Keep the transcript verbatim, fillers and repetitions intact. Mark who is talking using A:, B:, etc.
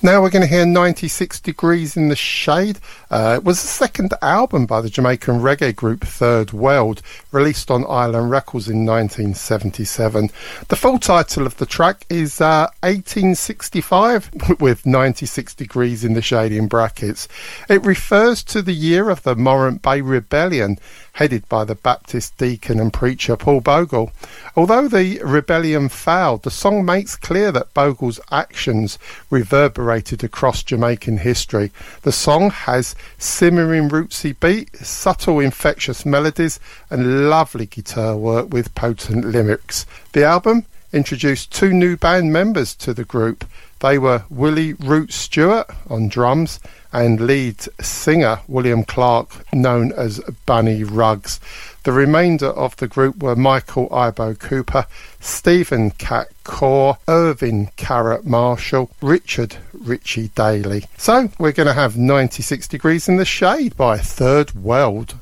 A: Now we're going to hear ninety-six Degrees in the Shade. Uh, it was the second album by the Jamaican reggae group Third World, released on Island Records in nineteen seventy-seven. The full title of the track is uh, eighteen sixty-five, with ninety-six Degrees in the Shade in brackets. It refers to the year of the Morant Bay Rebellion, headed by the Baptist deacon and preacher Paul Bogle. Although the rebellion failed, the song makes clear that Bogle's actions reverberated across Jamaican history. The song has simmering rootsy beat, subtle infectious melodies and lovely guitar work with potent lyrics. The album introduced two new band members to the group. They were Willie Root Stewart on drums and lead singer William Clark, known as Bunny Ruggs. The remainder of the group were Michael Ibo Cooper, Stephen Cat Core, Irvin Carrot Marshall, Richard Richie Daly. So we're going to have ninety-six Degrees in the Shade by Third World.